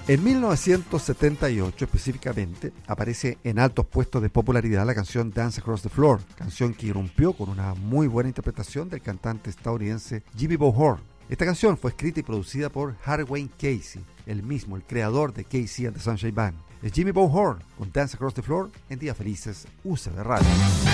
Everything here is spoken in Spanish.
En 1978, específicamente, aparece en altos puestos de popularidad la canción Dance Across the Floor, canción que irrumpió con una muy buena interpretación del cantante estadounidense Jimmy Bohor. Esta canción fue escrita y producida por Hardwayne Casey, el mismo, el creador de Casey and the Sunshine Band. Es Jimmy Bohor con Dance Across the Floor en Días Felices, UCB Radio.